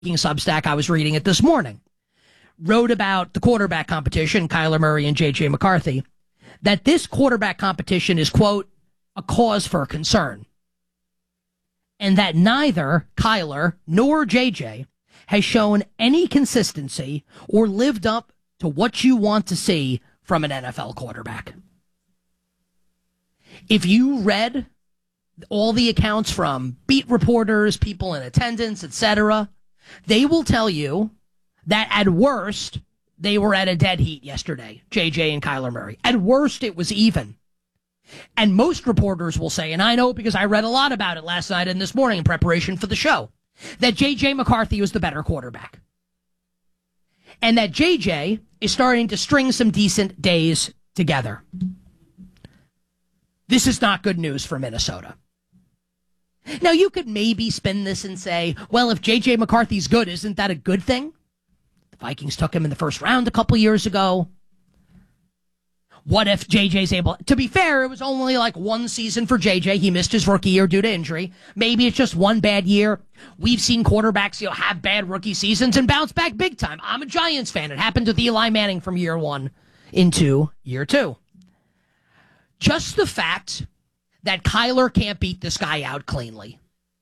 Substack, I was reading it this morning, wrote about the quarterback competition, Kyler Murray and J.J. McCarthy, that this quarterback competition is, quote, a cause for concern. And that neither Kyler nor J.J. has shown any consistency or lived up to what you want to see from an NFL quarterback. If you read all the accounts from beat reporters, people in attendance, etc., they will tell you that at worst, they were at a dead heat yesterday, JJ and Kyler Murray. At worst, it was even. And most reporters will say, and I know because I read a lot about it last night and this morning in preparation for the show, that JJ McCarthy was the better quarterback. And that JJ is starting to string some decent days together. This is not good news for Minnesota. Now, you could maybe spin this and say, well, if J.J. McCarthy's good, isn't that a good thing? The Vikings took him in the first round a couple years ago. What if J.J.'s able... To be fair, it was only like one season for J.J. He missed his rookie year due to injury. Maybe it's just one bad year. We've seen quarterbacks, have bad rookie seasons and bounce back big time. I'm a Giants fan. It happened with Eli Manning from year one into year two. Just the fact that Kyler can't beat this guy out cleanly.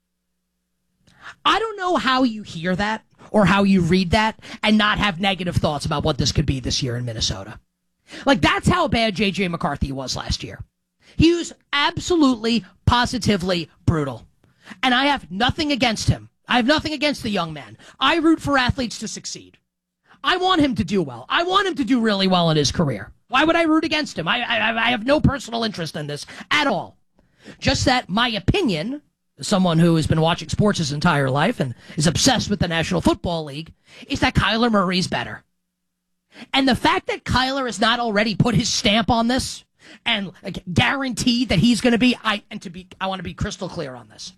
I don't know how you hear that or how you read that and not have negative thoughts about what this could be this year in Minnesota. Like, that's how bad J.J. McCarthy was last year. He was absolutely, positively brutal. And I have nothing against him. I have nothing against the young man. I root for athletes to succeed. I want him to do well. I want him to do really well in his career. Why would I root against him? I have no personal interest in this at all. Just that my opinion, as someone who has been watching sports his entire life and is obsessed with the National Football League, is that Kyler Murray's better. And the fact that Kyler has not already put his stamp on this and guaranteed that he's going to be, I want to be crystal clear on this.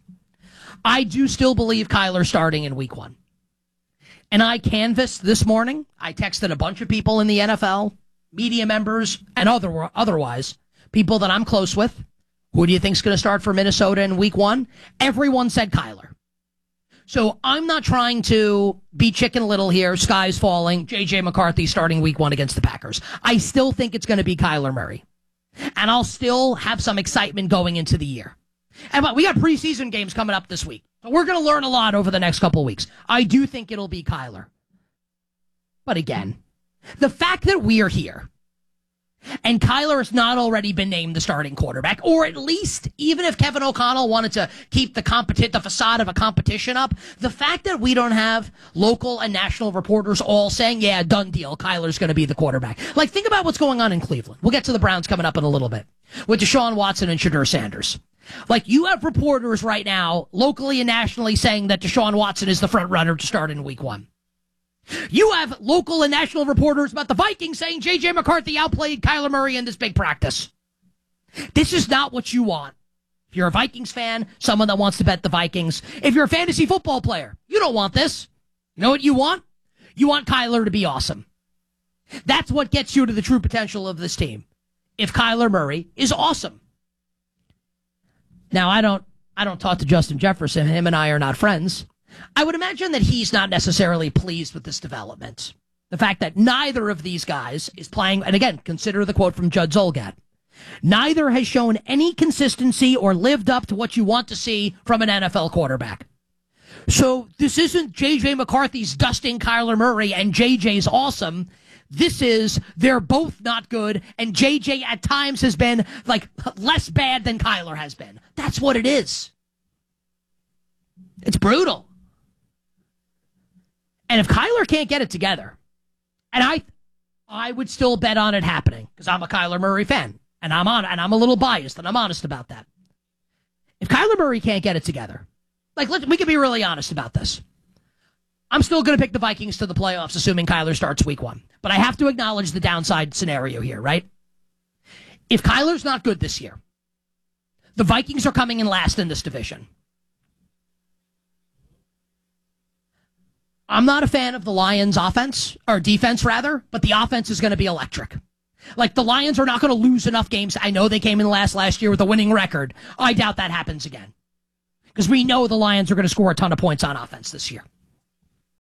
I do still believe Kyler starting in week one. And I canvassed this morning. I texted a bunch of people in the NFL, media members, and otherwise, people that I'm close with. Who do you think's going to start for Minnesota in week one? Everyone said Kyler. So I'm not trying to be Chicken Little here. Sky's falling. J.J. McCarthy starting week one against the Packers. I still think it's going to be Kyler Murray. And I'll still have some excitement going into the year. And we got preseason games coming up this week. So we're going to learn a lot over the next couple of weeks. I do think it'll be Kyler. But again, the fact that we are here and Kyler has not already been named the starting quarterback, or at least, even if Kevin O'Connell wanted to keep the facade of a competition up, the fact that we don't have local and national reporters all saying, yeah, done deal, Kyler's going to be the quarterback. Like, think about what's going on in Cleveland. We'll get to the Browns coming up in a little bit with Deshaun Watson and Shadur Sanders. Like, you have reporters right now, locally and nationally, saying that Deshaun Watson is the front runner to start in week one. You have local and national reporters about the Vikings saying J.J. McCarthy outplayed Kyler Murray in this big practice. This is not what you want. If you're a Vikings fan, someone that wants to bet the Vikings, if you're a fantasy football player, you don't want this. You know what you want? You want Kyler to be awesome. That's what gets you to the true potential of this team. If Kyler Murray is awesome. Now, I don't talk to Justin Jefferson. Him and I are not friends. I would imagine that he's not necessarily pleased with this development. The fact that neither of these guys is playing, and again, consider the quote from Judd Zolgad, neither has shown any consistency or lived up to what you want to see from an NFL quarterback. So this isn't J.J. McCarthy's dusting Kyler Murray and J.J.'s awesome. This is, they're both not good, and J.J. at times has been, less bad than Kyler has been. That's what it is. It's brutal. And if Kyler can't get it together, and I would still bet on it happening, because I'm a Kyler Murray fan, and I'm a little biased, and I'm honest about that. If Kyler Murray can't get it together, we can be really honest about this. I'm still going to pick the Vikings to the playoffs, assuming Kyler starts week one. But I have to acknowledge the downside scenario here, right? If Kyler's not good this year, the Vikings are coming in last in this division. I'm not a fan of the Lions' offense, or defense rather, but the offense is going to be electric. The Lions are not going to lose enough games. I know they came in last year with a winning record. I doubt that happens again. Because we know the Lions are going to score a ton of points on offense this year.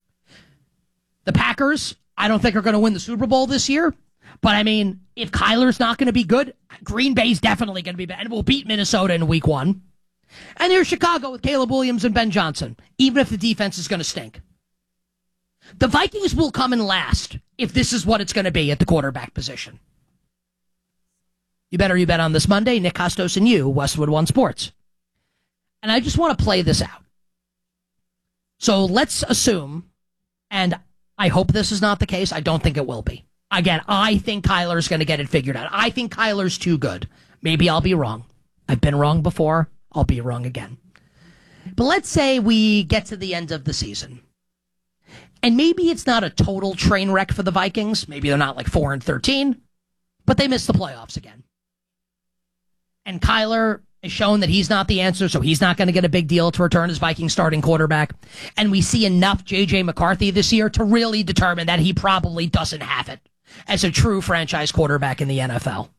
The Packers, I don't think are going to win the Super Bowl this year. But, I mean, if Kyler's not going to be good, Green Bay's definitely going to be bad. And we'll beat Minnesota in week 1. And there's Chicago with Caleb Williams and Ben Johnson, even if the defense is going to stink. The Vikings will come in last if this is what it's going to be at the quarterback position. You bet on this Monday. Nick Costos and you, Westwood One Sports. And I just want to play this out. So let's assume, and I hope this is not the case. I don't think it will be. Again, I think Kyler's going to get it figured out. I think Kyler's too good. Maybe I'll be wrong. I've been wrong before. I'll be wrong again. But let's say we get to the end of the season. And maybe it's not a total train wreck for the Vikings. Maybe they're not like 4-13, but they missed the playoffs again. And Kyler has shown that he's not the answer, so he's not going to get a big deal to return as Vikings starting quarterback. And we see enough J.J. McCarthy this year to really determine that he probably doesn't have it as a true franchise quarterback in the NFL.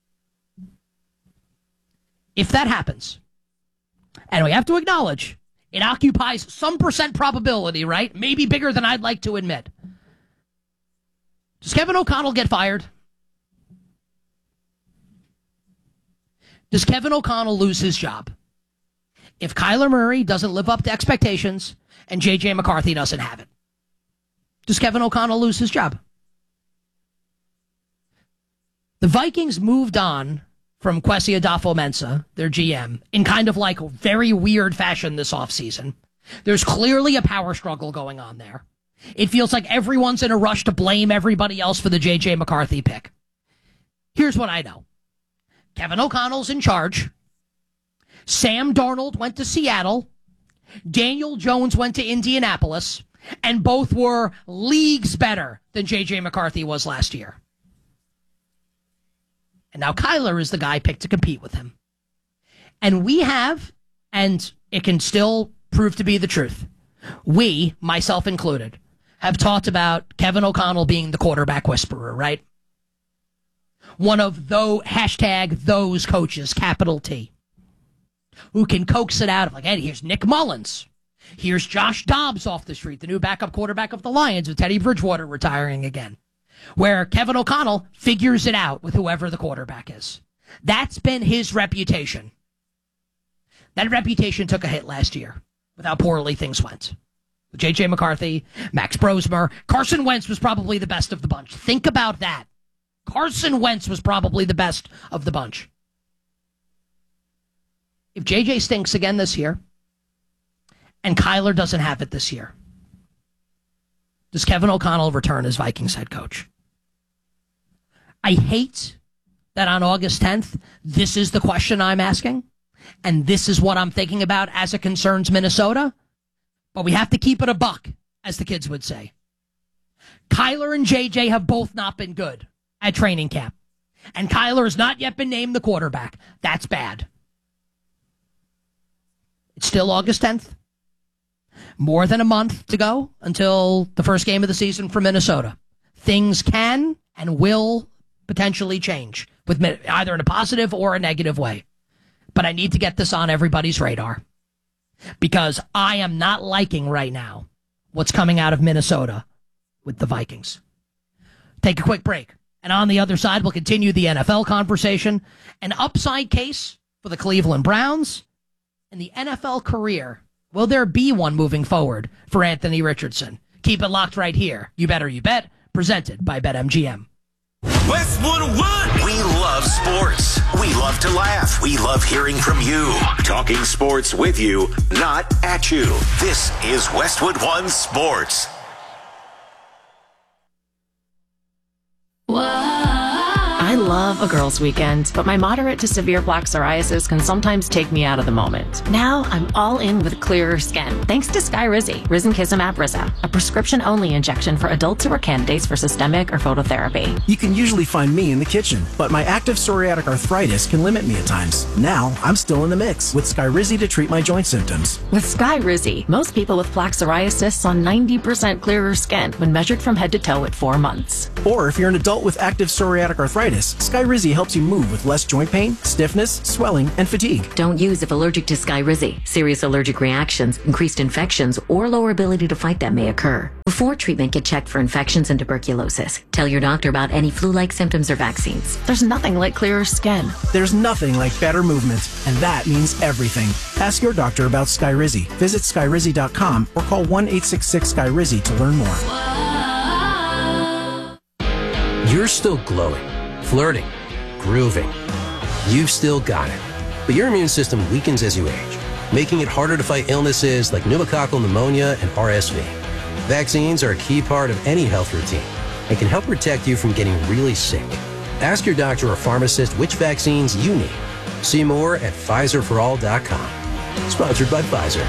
If that happens, and we have to acknowledge, it occupies some percent probability, right? Maybe bigger than I'd like to admit. Does Kevin O'Connell get fired? Does Kevin O'Connell lose his job if Kyler Murray doesn't live up to expectations and J.J. McCarthy doesn't have it? Does Kevin O'Connell lose his job? The Vikings moved on from Kwesi Adolfo-Mensah, their GM, in kind of like very weird fashion this offseason. There's clearly a power struggle going on there. It feels like everyone's in a rush to blame everybody else for the J.J. McCarthy pick. Here's what I know. Kevin O'Connell's in charge. Sam Darnold went to Seattle. Daniel Jones went to Indianapolis. And both were leagues better than J.J. McCarthy was last year. And now Kyler is the guy picked to compete with him. And we have, and it can still prove to be the truth, we, myself included, have talked about Kevin O'Connell being the quarterback whisperer, right? One of those coaches, capital T, who can coax it out of like, hey, here's Nick Mullins. Here's Josh Dobbs off the street, the new backup quarterback of the Lions with Teddy Bridgewater retiring again. Where Kevin O'Connell figures it out with whoever the quarterback is. That's been his reputation. That reputation took a hit last year with how poorly things went. With J.J. McCarthy, Max Brosmer, Carson Wentz was probably the best of the bunch. Think about that. Carson Wentz was probably the best of the bunch. If J.J. stinks again this year, and Kyler doesn't have it this year, does Kevin O'Connell return as Vikings head coach? I hate that on August 10th, this is the question I'm asking, and this is what I'm thinking about as it concerns Minnesota, but we have to keep it a buck, as the kids would say. Kyler and JJ have both not been good at training camp, and Kyler has not yet been named the quarterback. That's bad. It's still August 10th. More than a month to go until the first game of the season for Minnesota. Things can and will potentially change, with either in a positive or a negative way. But I need to get this on everybody's radar, because I am not liking right now what's coming out of Minnesota with the Vikings. Take a quick break. And on the other side, we'll continue the NFL conversation. An upside case for the Cleveland Browns and the NFL career. Will there be one moving forward for Anthony Richardson? Keep it locked right here. You Better You Bet, presented by BetMGM. Westwood One. We love sports. We love to laugh. We love hearing from you. Talking sports with you, not at you. This is Westwood One Sports. I love a girls' weekend, but my moderate to severe plaque psoriasis can sometimes take me out of the moment. Now I'm all in with clearer skin, thanks to Skyrizi, Risankizumab Rizza, a prescription-only injection for adults who are candidates for systemic or phototherapy. You can usually find me in the kitchen, but my active psoriatic arthritis can limit me at times. Now I'm still in the mix with Skyrizi to treat my joint symptoms. With Skyrizi, most people with plaque psoriasis saw 90% clearer skin when measured from head to toe at 4 months. Or if you're an adult with active psoriatic arthritis, joints. Skyrizi helps you move with less joint pain, stiffness, swelling, and fatigue. Don't use if allergic to Skyrizi. Serious allergic reactions, increased infections, or lower ability to fight them may occur. Before treatment, get checked for infections and tuberculosis. Tell your doctor about any flu-like symptoms or vaccines. There's nothing like clearer skin. There's nothing like better movement, and that means everything. Ask your doctor about Skyrizi. Visit Skyrizi.com or call 1-866-SKYRIZI to learn more. You're still glowing, flirting, grooving. You've still got it. But your immune system weakens as you age, making it harder to fight illnesses like pneumococcal pneumonia and RSV. Vaccines are a key part of any health routine and can help protect you from getting really sick. Ask your doctor or pharmacist which vaccines you need. See more at PfizerForAll.com. Sponsored by Pfizer.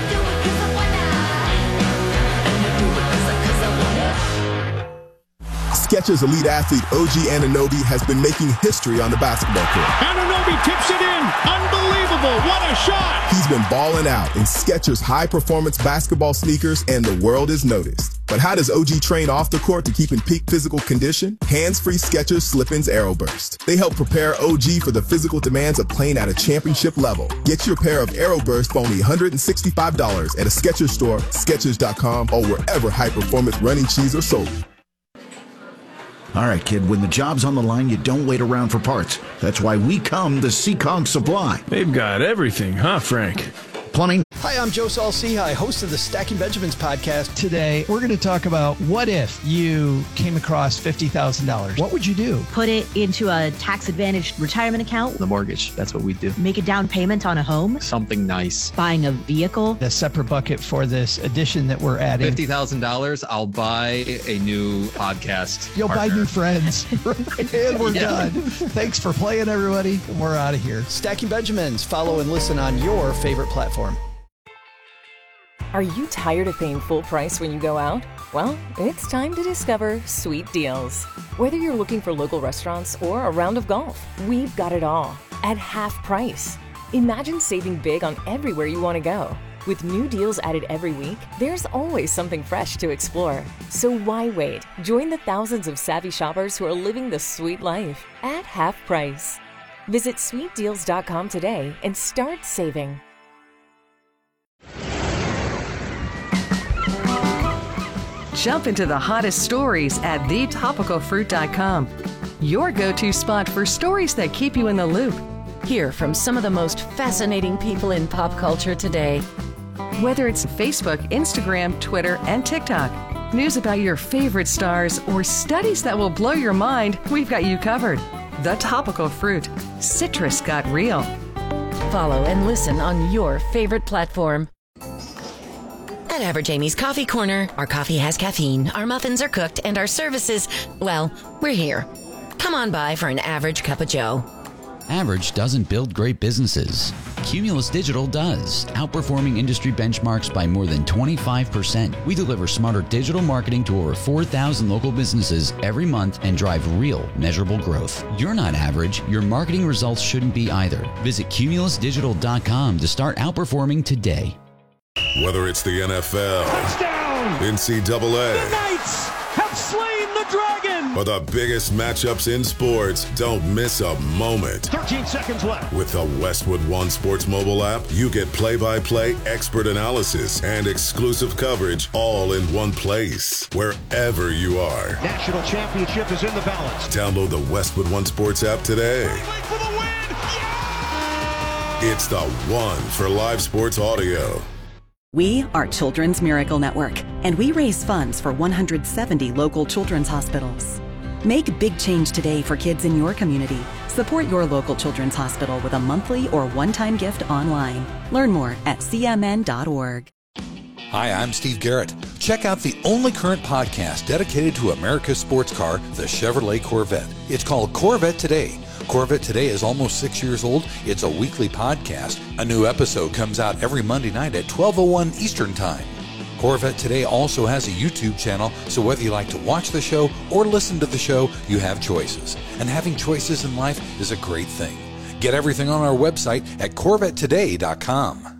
Skechers elite athlete OG Anunoby has been making history on the basketball court. Anunoby tips it in. Unbelievable. What a shot. He's been balling out in Skechers high-performance basketball sneakers, and the world is noticed. But how does OG train off the court to keep in peak physical condition? Hands-free Skechers Slip-ins Aeroburst. They help prepare OG for the physical demands of playing at a championship level. Get your pair of Aeroburst for only $165 at a Skechers store, Skechers.com, or wherever high-performance running shoes are sold. All right, kid, when the job's on the line, you don't wait around for parts. That's why we come to Seekonk Supply. They've got everything, huh, Frank? Plumbing. Hi, I'm Joe Saul-Sehy, host of the Stacking Benjamins podcast. Today, we're going to talk about what if you came across $50,000. What would you do? Put it into a tax-advantaged retirement account. The mortgage. That's what we do. Make a down payment on a home. Something nice. Buying a vehicle. A separate bucket for this addition that we're adding. $50,000, I'll buy a new podcast. You'll partner. buy new friends. And we're done. Thanks for playing, everybody. We're out of here. Stacking Benjamins. Follow and listen on your favorite platform. Are you tired of paying full price when you go out? Well, it's time to discover Sweet Deals. Whether you're looking for local restaurants or a round of golf, we've got it all at half price. Imagine saving big on everywhere you want to go. With new deals added every week, there's always something fresh to explore. So why wait? Join the thousands of savvy shoppers who are living the sweet life at half price. Visit sweetdeals.com today and start saving. Jump into the hottest stories at thetopicalfruit.com. Your go-to spot for stories that keep you in the loop. Hear from some of the most fascinating people in pop culture today. Whether it's Facebook, Instagram, Twitter, and TikTok, news about your favorite stars, or studies that will blow your mind, we've got you covered. The Topical Fruit. Citrus got real. Follow and listen on your favorite platform. At Average Amy's Coffee Corner, our coffee has caffeine, our muffins are cooked, and our services, well, we're here. Come on by for an average cup of joe. Average doesn't build great businesses. Cumulus Digital does, outperforming industry benchmarks by more than 25%. We deliver smarter digital marketing to over 4,000 local businesses every month and drive real, measurable growth. You're not average. Your marketing results shouldn't be either. Visit cumulusdigital.com to start outperforming today. Whether it's the NFL, touchdown, NCAA, the Knights have slain the dragon, or the biggest matchups in sports, don't miss a moment. 13 seconds left. With the Westwood One Sports mobile app, you get play-by-play expert analysis and exclusive coverage all in one place, wherever you are. National championship is in the balance. Download the Westwood One Sports app today. For the win. Yeah! It's the one for live sports audio. We are Children's Miracle Network, and we raise funds for 170 local children's hospitals. Make a big change today for kids in your community. Support your local children's hospital with a monthly or one-time gift online. Learn more at cmn.org. Hi, I'm Steve Garrett. Check out the only current podcast dedicated to America's sports car, the Chevrolet Corvette. It's called Corvette Today. Corvette Today is almost 6 years old. It's a weekly podcast. A new episode comes out every Monday night at 12:01 Eastern Time. Corvette Today also has a YouTube channel, so whether you like to watch the show or listen to the show, you have choices. And having choices in life is a great thing. Get everything on our website at CorvetteToday.com.